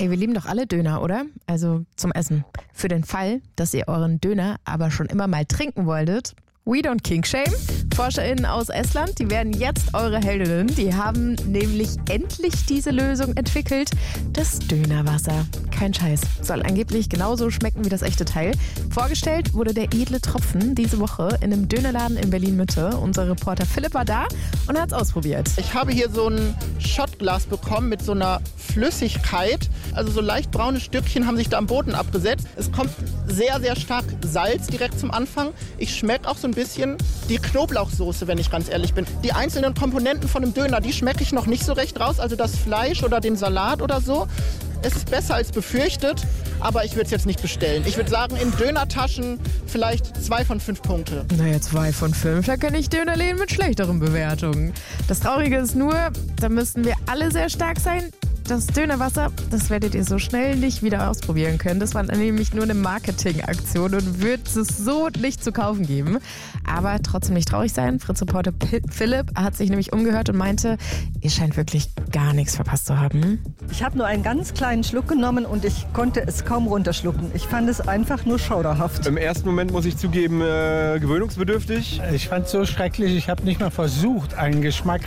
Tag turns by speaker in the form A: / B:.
A: Ey, wir lieben doch alle Döner, oder? Also zum Essen. Für den Fall, dass ihr euren Döner aber schon immer mal trinken wolltet, we don't kink shame. ForscherInnen aus Estland, die werden jetzt eure Heldinnen. Die haben nämlich endlich diese Lösung entwickelt. Das Dönerwasser. Kein Scheiß. Soll angeblich genauso schmecken wie das echte Teil. Vorgestellt wurde der edle Tropfen diese Woche in einem Dönerladen in Berlin-Mitte. Unser Reporter Philipp war da und hat es ausprobiert.
B: Ich habe hier so ein Shotglas bekommen mit so einer Flüssigkeit. Also so leicht braune Stückchen haben sich da am Boden abgesetzt. Es kommt sehr, sehr stark Salz direkt zum Anfang. Ich schmecke auch so ein bisschen die Knoblauchsoße, wenn ich ganz ehrlich bin. Die einzelnen Komponenten von einem Döner, die schmecke ich noch nicht so recht raus. Also das Fleisch oder den Salat oder so. Es ist besser als befürchtet, aber ich würde es jetzt nicht bestellen. Ich würde sagen, in Dönertaschen vielleicht 2 von 5 Punkte.
A: Naja, 2 von 5, da kenne ich Dönerläden mit schlechteren Bewertungen. Das Traurige ist nur, da müssten wir alle sehr stark sein. Das Dönerwasser, das werdet ihr so schnell nicht wieder ausprobieren können. Das war nämlich nur eine Marketingaktion und wird es so nicht zu kaufen geben. Aber trotzdem nicht traurig sein. Fritz-Reporter Philipp hat sich nämlich umgehört und meinte, ihr scheint wirklich gar nichts verpasst zu haben.
C: Ich habe nur einen ganz kleinen Schluck genommen und ich konnte es kaum runterschlucken. Ich fand es einfach nur schauderhaft.
D: Im ersten Moment muss ich zugeben, gewöhnungsbedürftig.
E: Ich fand es so schrecklich, ich habe nicht mal versucht, einen Geschmack